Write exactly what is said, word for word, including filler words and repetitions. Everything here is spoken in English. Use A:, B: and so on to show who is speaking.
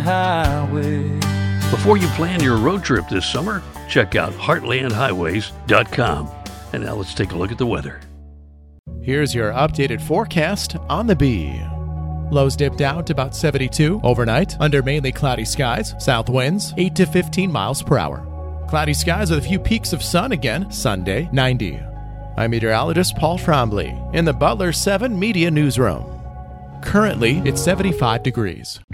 A: highway.
B: Before you plan your road trip this summer, check out heartland highways dot com. And now let's take a look at the weather.
C: Here's your updated forecast on the Bee. Lows dip down to about seventy-two overnight under mainly cloudy skies, south winds eight to fifteen miles per hour. Cloudy skies with a few peaks of sun again Sunday, ninety. I'm meteorologist Paul Trombley in the Butler seven Media Newsroom. Currently, it's seventy-five degrees.